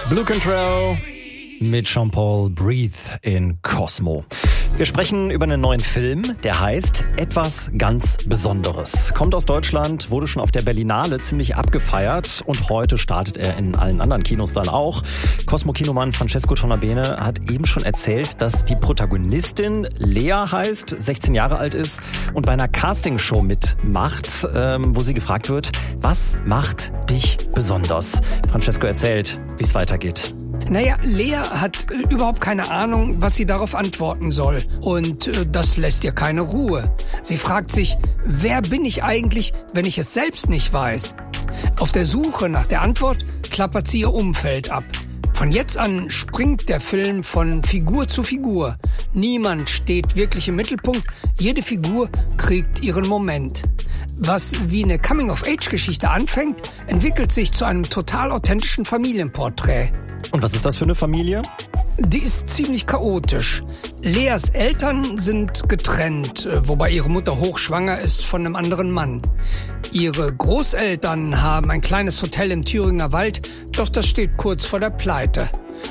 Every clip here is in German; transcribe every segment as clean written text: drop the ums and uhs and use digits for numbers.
Blue Control mit Jean-Paul Breathe in Cosmo. Wir sprechen über einen neuen Film, der heißt Etwas ganz Besonderes. Kommt aus Deutschland, wurde schon auf der Berlinale ziemlich abgefeiert und heute startet er in allen anderen Kinos dann auch. Cosmo-Kinomann Francesco Tonabene hat eben schon erzählt, dass die Protagonistin Lea heißt, 16 Jahre alt ist und bei einer Castingshow mitmacht, wo sie gefragt wird, was macht dich besonders? Francesco erzählt, wie es weitergeht. Naja, Lea hat überhaupt keine Ahnung, was sie darauf antworten soll. Und das lässt ihr keine Ruhe. Sie fragt sich, wer bin ich eigentlich, wenn ich es selbst nicht weiß? Auf der Suche nach der Antwort klappert sie ihr Umfeld ab. Von jetzt an springt der Film von Figur zu Figur. Niemand steht wirklich im Mittelpunkt. Jede Figur kriegt ihren Moment. Was wie eine Coming-of-Age-Geschichte anfängt, entwickelt sich zu einem total authentischen Familienporträt. Und was ist das für eine Familie? Die ist ziemlich chaotisch. Leas Eltern sind getrennt, wobei ihre Mutter hochschwanger ist von einem anderen Mann. Ihre Großeltern haben ein kleines Hotel im Thüringer Wald, doch das steht kurz vor der Pleite.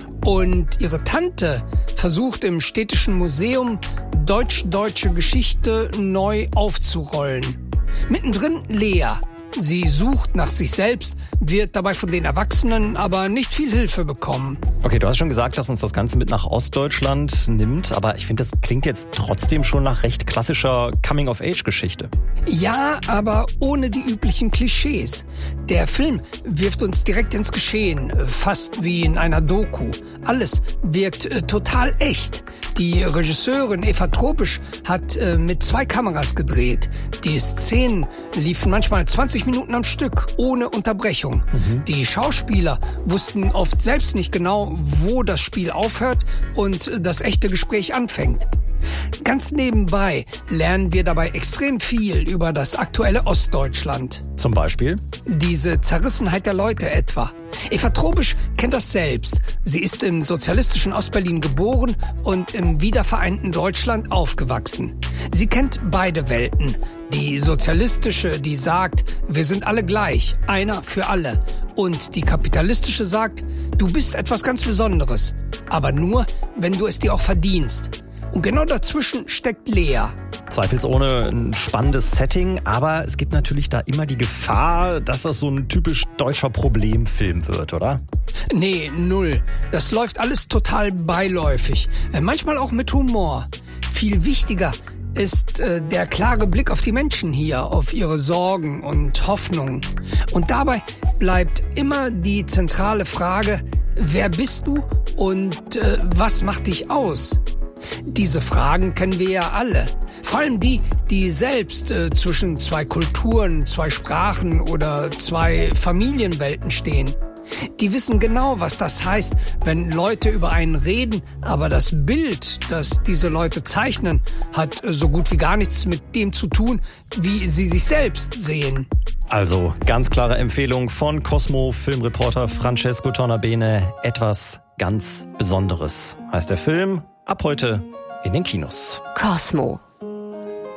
Und ihre Tante versucht im Städtischen Museum deutsche Geschichte neu aufzurollen. Mittendrin Lea. Sie sucht nach sich selbst, wird dabei von den Erwachsenen aber nicht viel Hilfe bekommen. Okay, du hast schon gesagt, dass uns das Ganze mit nach Ostdeutschland nimmt, aber ich finde, das klingt jetzt trotzdem schon nach recht klassischer Coming-of-Age-Geschichte. Ja, aber ohne die üblichen Klischees. Der Film wirft uns direkt ins Geschehen, fast wie in einer Doku. Alles wirkt total echt. Die Regisseurin Eva Tropisch hat mit 2 Kameras gedreht. Die Szenen liefen manchmal 20 Minuten am Stück, ohne Unterbrechung. Die Schauspieler wussten oft selbst nicht genau, wo das Spiel aufhört und das echte Gespräch anfängt. Ganz nebenbei lernen wir dabei extrem viel über das aktuelle Ostdeutschland. Zum Beispiel? Diese Zerrissenheit der Leute etwa. Eva Tropisch kennt das selbst. Sie ist im sozialistischen Ostberlin geboren und im wiedervereinten Deutschland aufgewachsen. Sie kennt beide Welten. Die sozialistische, die sagt, wir sind alle gleich, einer für alle. Und die kapitalistische sagt, du bist etwas ganz Besonderes. Aber nur, wenn du es dir auch verdienst. Und genau dazwischen steckt Lea. Zweifelsohne ein spannendes Setting, aber es gibt natürlich da immer die Gefahr, dass das so ein typisch deutscher Problemfilm wird, oder? Nee, null. Das läuft alles total beiläufig. Manchmal auch mit Humor. Viel wichtiger ist der klare Blick auf die Menschen hier, auf ihre Sorgen und Hoffnungen. Und dabei bleibt immer die zentrale Frage, wer bist du und was macht dich aus? Diese Fragen kennen wir ja alle. Vor allem die selbst zwischen 2 Kulturen, 2 Sprachen oder 2 Familienwelten stehen. Die wissen genau, was das heißt, wenn Leute über einen reden, aber das Bild, das diese Leute zeichnen, hat so gut wie gar nichts mit dem zu tun, wie sie sich selbst sehen. Also ganz klare Empfehlung von Cosmo-Filmreporter Francesco Tonabene. Etwas ganz Besonderes heißt der Film. Ab heute in den Kinos. Cosmo.